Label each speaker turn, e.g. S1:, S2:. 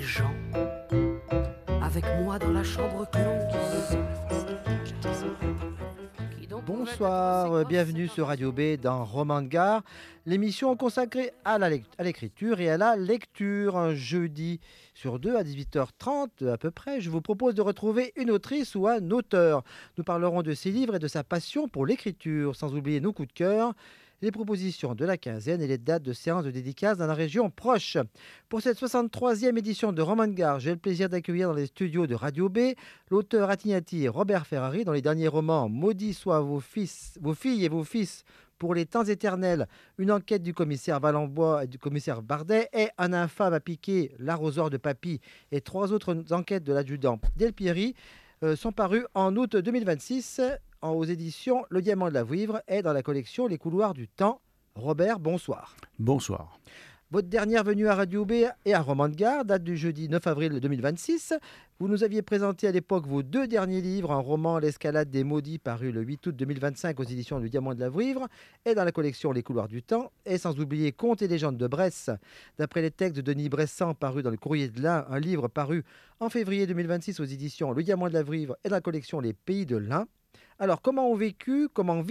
S1: gens avec moi dans la chambre close.
S2: Bonsoir, bienvenue sur Radio B dans Roman de Gare, l'émission consacrée à l'écriture et à la lecture. Un jeudi sur deux à 18h30 à peu près, je vous propose de retrouver une autrice ou un auteur. Nous parlerons de ses livres et de sa passion pour l'écriture, sans oublier nos coups de cœur, les propositions de la quinzaine et les dates de séances de dédicaces dans la région proche. Pour cette 63e édition de Roman de Gare, j'ai le plaisir d'accueillir dans les studios de Radio B l'auteur atignati Robert Ferrari, dont les derniers romans Maudits soient vos filles et vos fils pour les temps éternels, une enquête du commissaire Valenbois et du commissaire Bardet, et Un infâme à piquer, l'arroseur de papy, et trois autres enquêtes de l'adjudant Delpieri sont parus en août 2026 aux éditions Le Diamant de la Vouivre et dans la collection Les Couloirs du Temps. Robert, bonsoir.
S3: Bonsoir.
S2: Votre dernière venue à Radio B et à Roman de Gare date du jeudi 9 avril 2026. Vous nous aviez présenté à l'époque vos deux derniers livres, un roman L'escalade des maudits paru le 8 août 2025 aux éditions Le Diamant de la Vouivre et dans la collection Les Couloirs du Temps, et sans oublier Contes et légendes de Bresse, d'après les textes de Denis Bressan paru dans le Courrier de l'Ain, un livre paru en février 2026 aux éditions Le Diamant de la Vouivre et dans la collection Les Pays de l'Ain. Alors, comment